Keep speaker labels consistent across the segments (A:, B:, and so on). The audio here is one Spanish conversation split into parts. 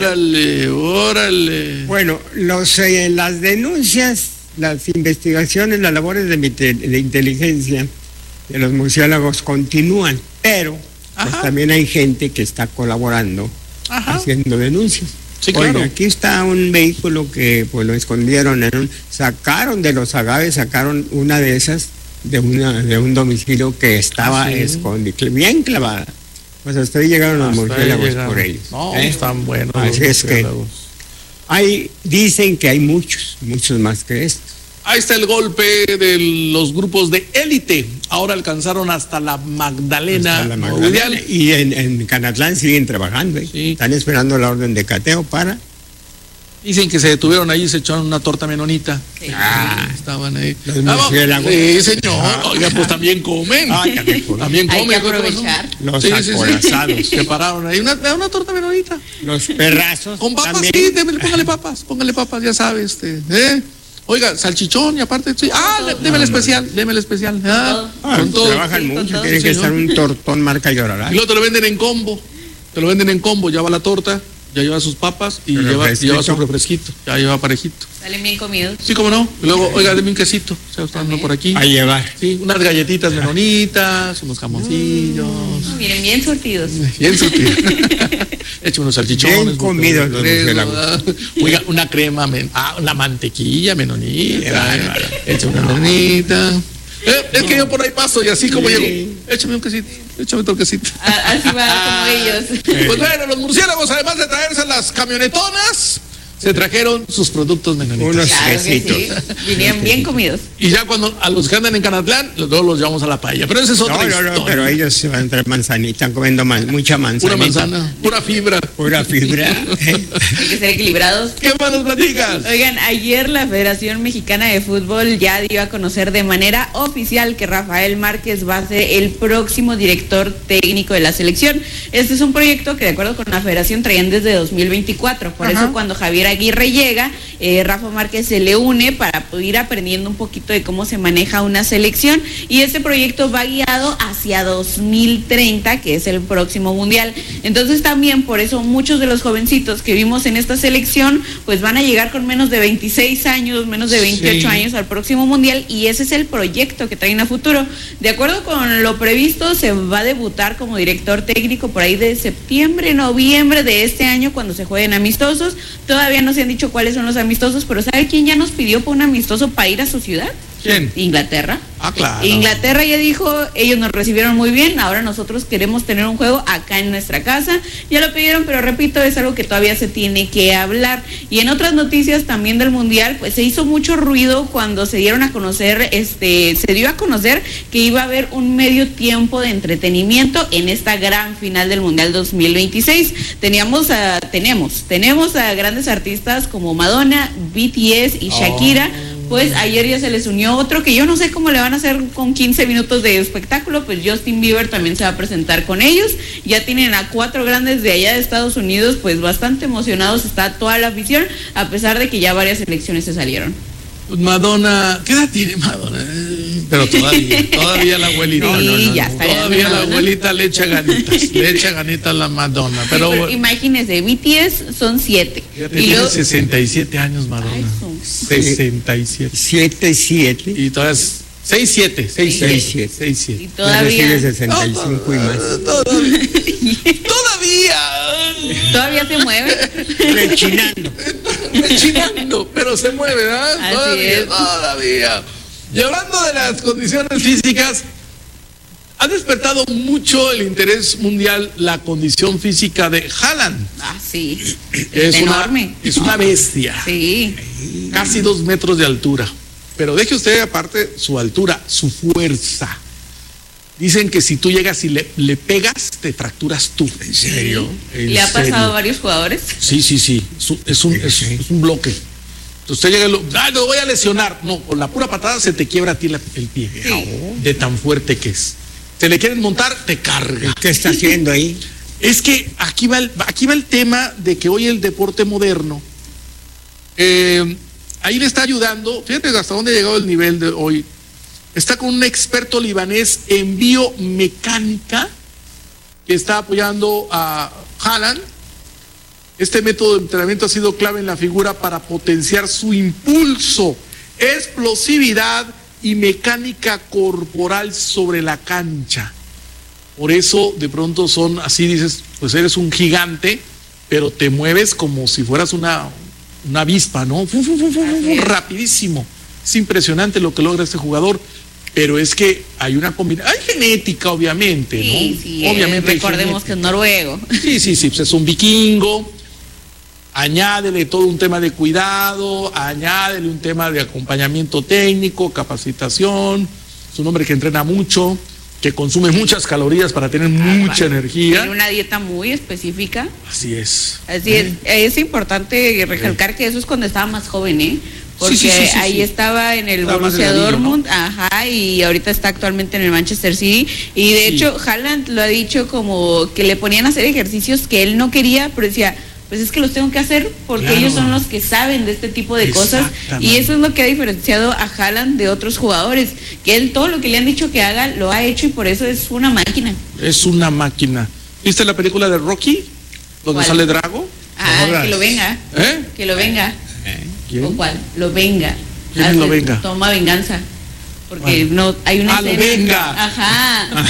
A: Órale.
B: Bueno, las denuncias, las investigaciones, las labores de inteligencia de los murciélagos continúan, pero pues, también hay gente que está colaborando, haciendo denuncias.
A: Sí, claro.
B: Oye, aquí está un vehículo que pues lo escondieron sacaron de los agaves, sacaron una de esas de un domicilio que estaba escondido, bien clavada. Pues hasta ahí llegaron los murciélagos por ellos.
A: No, están buenos.
B: Así es que dicen que hay muchos más que esto.
A: Ahí está el golpe de los grupos de élite. Ahora alcanzaron hasta la Magdalena.
B: Y en Canatlán siguen trabajando.
A: Sí.
B: Están esperando la orden de cateo para...
A: Dicen que se detuvieron ahí y se echaron una torta menonita.
B: Sí.
A: Estaban ahí.
B: Los murciélagos.
A: Sí, señor. Oiga, pues también comen. También comen.
C: Hay que aprovechar.
B: Los acorazados.
A: Se pararon ahí. Una torta menonita.
B: Los perrazos.
A: Con papas,
B: también.
A: sí, póngale papas, ya sabes. Oiga, salchichón y aparte, sí. Deme el especial.
B: Con todo. Trabajan mucho, tiene que estar un tortón marca Llorará.
A: Y luego te lo venden en combo. Ya va la torta, ya lleva sus papas y lleva su refresquito. Ya lleva parejito.
C: Salen bien comidos.
A: Sí, cómo no. Y luego, oiga, deme un quesito. O sea, están por aquí.
B: A llevar.
A: Sí, unas galletitas menonitas, unos jamoncillos.
C: Miren, bien surtidos.
A: Bien surtidos. Echa unos salchichones.
B: Bien comidos los murciélagos.
A: Oiga, una crema, una mantequilla menonita. Echa una menonita. Es que yo por ahí paso y así como llego. Échame un quesito, échame otro quesito.
C: Así va como ellos.
A: Pues bueno, los murciélagos, además de traerse las camionetonas, se trajeron sus productos menonitas.
B: Unos
C: quesitos. Sí. Vinieron bien comidos.
A: Y ya cuando a los que andan en Canatlán, luego los llevamos a la paella. Pero ese es otra historia.
B: No, pero ellos se van a traer manzanita, están comiendo mucha manzana.
A: Pura manzana, pura fibra.
B: Pura fibra.
C: Hay que ser equilibrados.
A: ¿Qué más nos platicas?
C: Oigan, ayer la Federación Mexicana de Fútbol ya dio a conocer de manera oficial que Rafael Márquez va a ser el próximo director técnico de la selección. Este es un proyecto que de acuerdo con la Federación traían desde 2024. Por eso cuando Javier Aguirre llega, Rafa Márquez se le une para ir aprendiendo un poquito de cómo se maneja una selección, y este proyecto va guiado hacia 2030, que es el próximo mundial. Entonces también por eso muchos de los jovencitos que vimos en esta selección pues van a llegar con menos de 26 años, menos de 28 años al próximo mundial, y ese es el proyecto que traen a futuro. De acuerdo con lo previsto, se va a debutar como director técnico por ahí de septiembre, noviembre de este año, cuando se jueguen amistosos. Todavía no se han dicho cuáles son los amistosos, pero ¿sabe quién ya nos pidió por un amistoso para ir a su ciudad?
A: ¿Quién?
C: Inglaterra.
A: Claro.
C: Inglaterra ya dijo, ellos nos recibieron muy bien, ahora nosotros queremos tener un juego acá en nuestra casa. Ya lo pidieron, pero repito, es algo que todavía se tiene que hablar. Y en otras noticias también del Mundial, pues se hizo mucho ruido cuando se dio a conocer que iba a haber un medio tiempo de entretenimiento en esta gran final del Mundial 2026. Tenemos a grandes artistas como Madonna, BTS y Shakira. Pues ayer ya se les unió otro que yo no sé cómo le van a hacer con 15 minutos de espectáculo. Pues Justin Bieber también se va a presentar con ellos. Ya tienen a 4 grandes de allá de Estados Unidos, pues bastante emocionados está toda la afición, a pesar de que ya varias elecciones se salieron.
A: Madonna, ¿qué edad tiene Madonna? Pero todavía la abuelita. Todavía la abuelita le echa ganitas a la Madonna. Pero
C: imagínese, BTS son 7.
A: Tiene 67 años Madonna. Ay, 67.
B: 7.
A: Y todavía es 6-7.
C: Y todavía
B: 65 y más.
C: Todavía se mueve.
A: Rechinando, pero se mueve, ¿verdad? Todavía. Y hablando de las condiciones físicas, ha despertado mucho el interés mundial la condición física de Haaland.
C: Sí.
A: Es
C: enorme.
A: Es una bestia.
C: Sí.
A: Casi 2 metros de altura. Pero deje usted aparte su altura, su fuerza. Dicen que si tú llegas y le pegas, te fracturas tú. ¿En serio?
C: ¿Le ha pasado a varios jugadores?
A: Sí. Es un bloque. Entonces usted llega y lo voy a lesionar. No, con la pura patada se te quiebra a ti el pie. Sí. De tan fuerte que es. Te le quieren montar, te carga.
B: ¿Qué está haciendo ahí?
A: Es que aquí va el tema de que hoy el deporte moderno, ahí le está ayudando. Fíjate hasta dónde ha llegado el nivel de hoy. Está con un experto libanés en biomecánica que está apoyando a Haaland. Este método de entrenamiento ha sido clave en la figura para potenciar su impulso, explosividad y mecánica corporal sobre la cancha. Por eso de pronto son así, dices, pues eres un gigante, pero te mueves como si fueras una avispa, ¿no? Rapidísimo. Es impresionante lo que logra este jugador, pero es que hay una combinación, hay genética obviamente, ¿no?
C: Sí,
A: obviamente
C: recordemos que es noruego.
A: Sí, pues es un vikingo. Añádele todo un tema de cuidado, añádele un tema de acompañamiento técnico, capacitación. Es un hombre que entrena mucho, que consume muchas calorías para tener mucha energía.
C: Tiene una dieta muy específica.
A: Así es.
C: Es importante recalcar que eso es cuando estaba más joven, ¿eh? Porque ahí estaba en el Borussia Dortmund, ¿no? Y ahorita está actualmente en el Manchester City. Y de hecho, Haaland lo ha dicho como que le ponían a hacer ejercicios que él no quería, pero decía, pues es que los tengo que hacer porque ellos son los que saben de este tipo de cosas, y eso es lo que ha diferenciado a Haaland de otros jugadores, que él todo lo que le han dicho que haga lo ha hecho, y por eso es una máquina.
A: Es una máquina. ¿Viste la película de Rocky? Donde sale Drago.
C: Que lo venga. Que lo venga.
A: ¿Quién?
C: ¿O cuál? Lo venga.
A: ¿Quién lo venga?
C: Toma venganza. Porque no hay una escena.
A: Lo venga.
C: Ajá.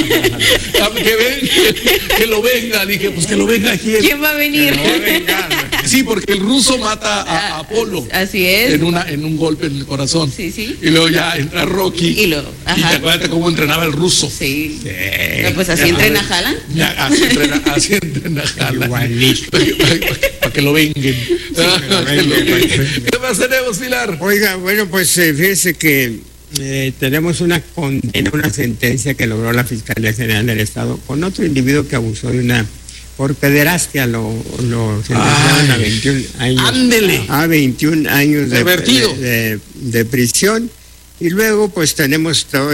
A: que lo venga. Dije, pues que lo venga.
C: ¿Quién va a venir?
A: Sí, porque el ruso mata a Apolo.
C: Así es.
A: En un golpe en el corazón.
C: Sí.
A: Y luego ya entra Rocky. Y acuérdate cómo entrenaba el ruso.
C: Sí. Pues así entrena Haaland.
A: Así entrena Haaland. Igualito. Para que lo venguen. ¿Qué más tenemos, Pilar?
B: Oiga, bueno, pues fíjese que tenemos una condena, una sentencia que logró la Fiscalía General del Estado con otro individuo que abusó de por pederastia, lo sentenciaron a 21 años. ¡Ándele! A 21 años de prisión. Y luego pues tenemos todo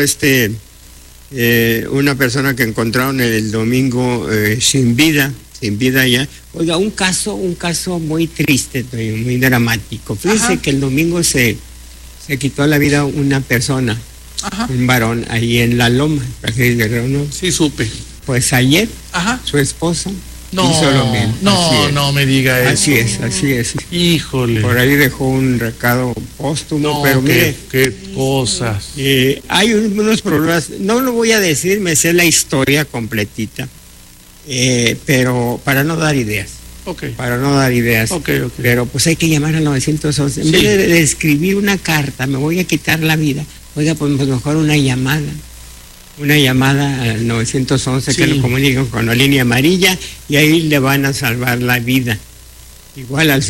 B: una persona que encontraron el domingo sin vida ya. Oiga, un caso muy triste, muy dramático. Fíjese que el domingo se quitó la vida una persona, un varón, ahí en La Loma, ¿no?
A: Sí, supe.
B: Pues ayer, su esposa hizo lo mismo.
A: No me diga eso.
B: Así es.
A: Híjole.
B: Por ahí dejó un recado póstumo, pero mire.
A: Qué cosas.
B: Hay unos problemas, no lo voy a decir, me sé la historia completita, pero para no dar ideas. Para no dar ideas. Pero pues hay que llamar al 911. En vez de escribir una carta, me voy a quitar la vida. Oiga, pues mejor una llamada al 911 que lo comunican con la línea amarilla, y ahí le van a salvar la vida. Igual al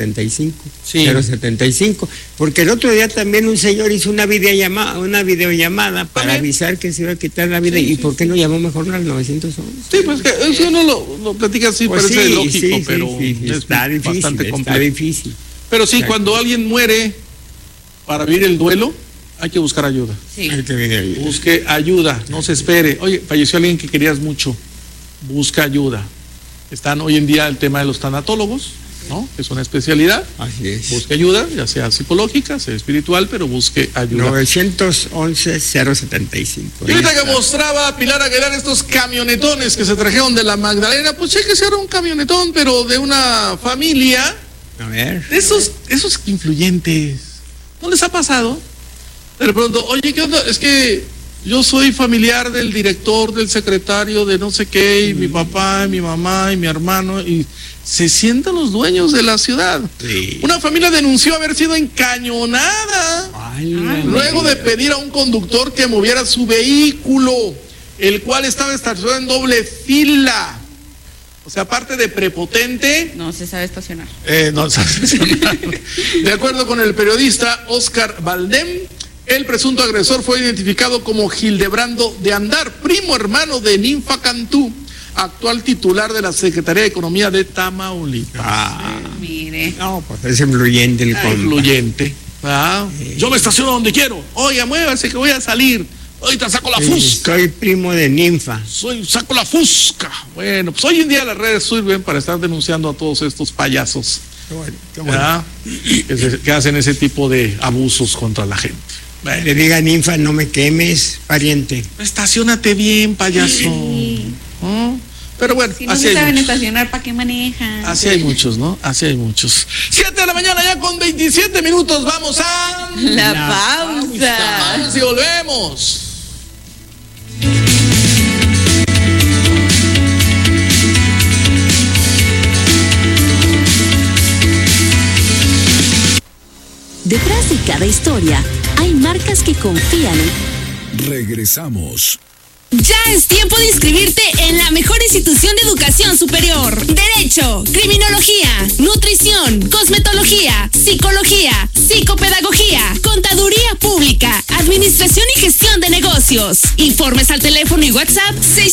B: 075, porque el otro día también un señor hizo una videollamada para avisar que se iba a quitar la vida. ¿Y por qué no llamó mejor al 911?
A: Sí, pues que eso no lo platica así, pues parece lógico, pero
B: está difícil.
A: Pero sí, cuando alguien muere, para vivir el duelo, hay que buscar ayuda. Busque ayuda, no se espere. Oye, falleció alguien que querías mucho, busca ayuda. Están hoy en día el tema de los tanatólogos, ¿no? Que es una especialidad.
B: Así es.
A: Busque ayuda, ya sea psicológica, sea espiritual, pero busque ayuda.
B: 911-075.
A: Y ahorita que mostraba Pilar Aguilar estos camionetones que se trajeron de la Magdalena, pues sé que era un camionetón, pero de una familia.
B: A ver.
A: Esos influyentes. ¿No les ha pasado? De pronto, oye, ¿qué onda? Es que yo soy familiar del director, del secretario, de no sé qué, y mi papá, y mi mamá, y mi hermano, y se sientan los dueños de la ciudad. Sí. Una familia denunció haber sido encañonada luego de pedir a un conductor que moviera su vehículo, el cual estaba estacionado en doble fila. O sea, aparte de prepotente...
C: No se sabe estacionar.
A: No sabe estacionar. De acuerdo con el periodista Oscar Valdem, el presunto agresor fue identificado como Gildebrando de Andar, primo hermano de Ninfa Cantú, actual titular de la Secretaría de Economía de Tamaulipas.
C: Mire.
B: No, pues es influyente el
A: influyente. Yo me estaciono donde quiero. Oiga, muévase que voy a salir. Ahorita saco la fusca.
B: Soy primo de Ninfa.
A: Saco la fusca. Bueno, pues hoy en día las redes sirven para estar denunciando a todos estos payasos. Qué bueno. Que hacen ese tipo de abusos contra la gente.
B: Bueno. Le diga a Ninfa, no me quemes, pariente.
A: Estaciónate bien, payaso. Pero Pero bueno,
C: si no se saben estacionar, ¿para qué manejan?
A: Así hay muchos, ¿no? Así hay muchos. 7 de la mañana ya con 27 minutos. Vamos a
C: la pausa.
A: Vamos y volvemos.
D: Detrás de cada historia hay marcas que confían en...
E: Regresamos.
F: Ya es tiempo de inscribirte en la mejor institución de educación superior. Derecho, criminología, nutrición, cosmetología, psicología, psicopedagogía, contaduría pública, administración y gestión de negocios. Informes al teléfono y WhatsApp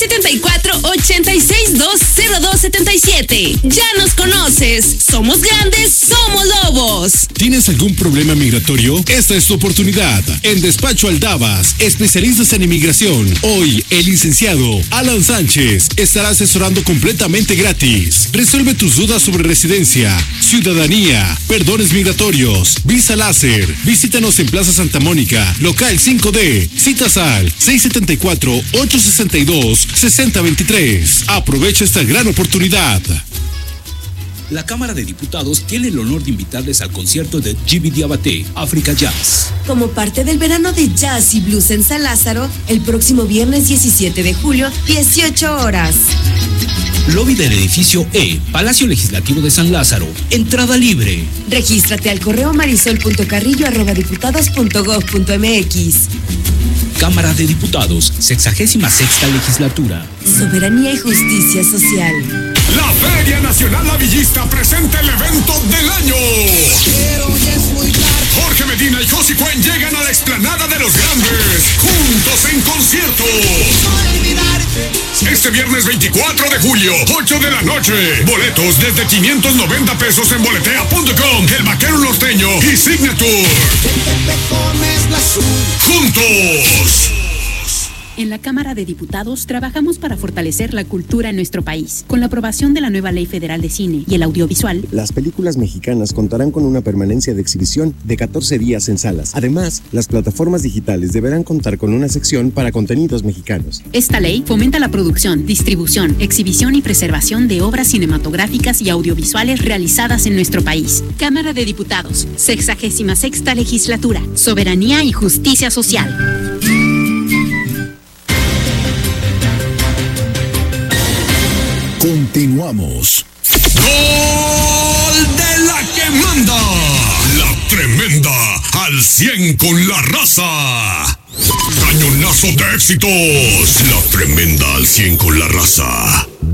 F: 674-8620277. Ya nos conoces. Somos grandes, somos lobos.
E: ¿Tienes algún problema migratorio? Esta es tu oportunidad. En Despacho Aldabas, especialistas en inmigración. Hoy, el licenciado Alan Sánchez estará asesorando completamente gratis. Resuelve tus dudas sobre residencia, ciudadanía, perdones migratorios, visa láser. Visítanos en Plaza Santa Mónica, local 5D. Citas al 674-862-6023. Aprovecha esta gran oportunidad.
G: La Cámara de Diputados tiene el honor de invitarles al concierto de Jimmy Diabaté, África Jazz.
H: Como parte del verano de jazz y blues en San Lázaro, el próximo viernes 17 de julio, 18 horas.
G: Lobby del edificio E, Palacio Legislativo de San Lázaro. Entrada libre.
H: Regístrate al correo marisol.carrillo@diputados.gov.mx.
G: Cámara de Diputados, 66ª Legislatura.
H: Soberanía y justicia social.
E: La Feria Nacional Lavillista presenta el evento del año. Jorge Medina y Josi Cuen llegan a la explanada de los grandes, juntos en concierto. Este viernes 24 de julio, 8 de la noche. Boletos desde 590 pesos en boletea.com, El Vaquero Norteño y Signature. Juntos.
I: En la Cámara de Diputados trabajamos para fortalecer la cultura en nuestro país. Con la aprobación de la nueva Ley Federal de Cine y el Audiovisual,
J: las películas mexicanas contarán con una permanencia de exhibición de 14 días en salas. Además, las plataformas digitales deberán contar con una sección para contenidos mexicanos.
I: Esta ley fomenta la producción, distribución, exhibición y preservación de obras cinematográficas y audiovisuales realizadas en nuestro país. Cámara de Diputados, 66ª Legislatura, Soberanía y Justicia Social.
E: Continuamos. ¡Gol de la que manda! La tremenda, al 100 con la raza. Cañonazo de éxitos. La tremenda, al 100 con la raza.